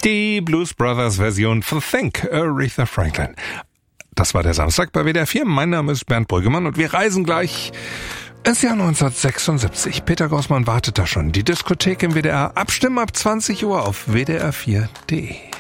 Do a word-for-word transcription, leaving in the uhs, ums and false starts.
Die Blues Brothers Version von Think, Aretha Franklin. Das war der Samstag bei W D R vier. Mein Name ist Bernd Brüggemann und wir reisen gleich ins Jahr neunzehnhundertsechsundsiebzig. Peter Grossmann wartet da schon. Die Diskothek im W D R. Abstimmen ab zwanzig Uhr auf W D R vier Punkt de.